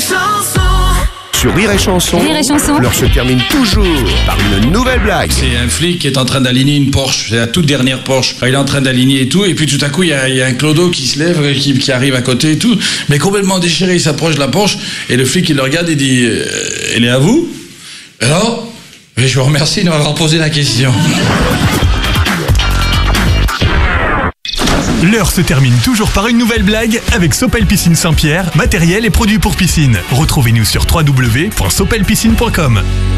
Sur Rire et Chanson, Rire et Chanson. l'heure se termine toujours par une nouvelle blague. C'est un flic qui est en train d'aligner une Porsche, c'est la toute dernière Porsche. Il est en train d'aligner et tout, et puis tout à coup, il y a un clodo qui se lève, qui arrive à côté et tout, mais complètement déchiré, il s'approche de la Porsche, et le flic, il le regarde et dit « Elle est à vous ?» Non, mais je vous remercie de m'avoir posé la question. L'heure se termine toujours par une nouvelle blague avec Sopel Piscine Saint-Pierre, matériel et produits pour piscine. Retrouvez-nous sur www.sopelpiscine.com.